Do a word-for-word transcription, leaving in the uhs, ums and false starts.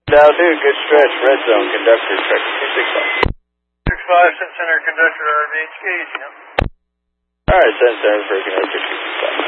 That'll do. Good stretch. Red zone. Conductor. Track two six five. six five, Center Conductor, R V H, Gage, yeah. All right, Center for Conductor two six five.